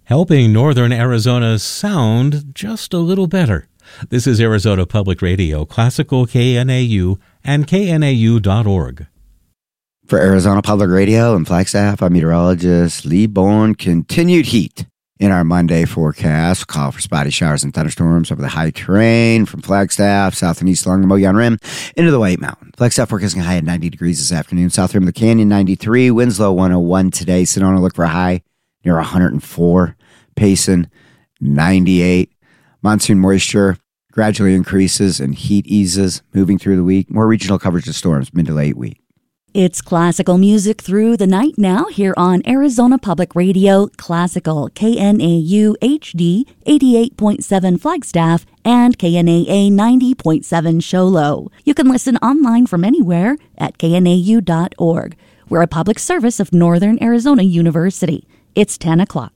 helping northern Arizona sound just a little better. This is Arizona Public Radio, Classical KNAU, and knau.org. For Arizona Public Radio and Flagstaff, I'm meteorologist Lee Bourne. Continued heat in our Monday forecast. Call for spotty showers and thunderstorms over the high terrain from Flagstaff, south and east along the Mogollon Rim, into the White Mountain. Flagstaff forecasting a high at 90 degrees this afternoon. South Rim of the Canyon, 93. Winslow, 101 today. Sedona, look for a high near 104. Payson, 98. Monsoon moisture gradually increases and heat eases moving through the week. More regional coverage of storms mid to late week. It's classical music through the night now here on Arizona Public Radio, Classical KNAU HD 88.7 Flagstaff and KNAA 90.7 Show Low. You can listen online from anywhere at knau.org. We're a public service of Northern Arizona University. It's 10 o'clock.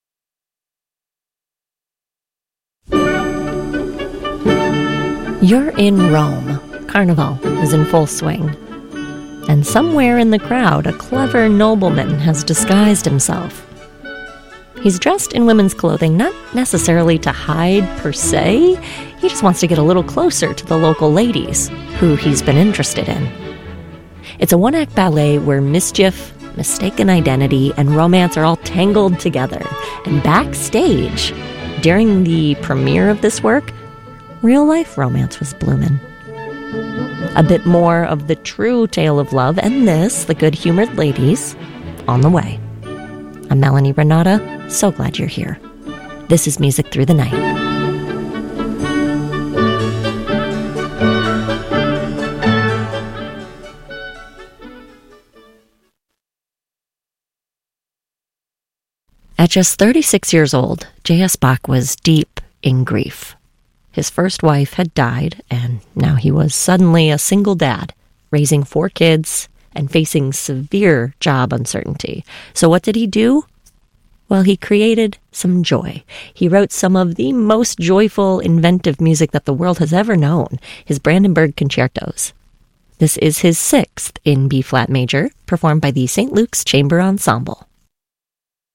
You're in Rome. Carnival is in full swing. And somewhere in the crowd, a clever nobleman has disguised himself. He's dressed in women's clothing, not necessarily to hide per se. He just wants to get a little closer to the local ladies who he's been interested in. It's a one-act ballet where mischief, mistaken identity, and romance are all tangled together. And backstage, during the premiere of this work, real-life romance was bloomin'. A bit more of the true tale of love and this, the good-humored ladies, on the way. I'm Melanie Renata. So glad you're here. This is Music Through the Night. At just 36 years old, J.S. Bach was deep in grief. His first wife had died, and now he was suddenly a single dad, raising 4 kids and facing severe job uncertainty. So what did he do? Well, he created some joy. He wrote some of the most joyful, inventive music that the world has ever known, his Brandenburg concertos. This is his 6th in B-flat major, performed by the St. Luke's Chamber Ensemble.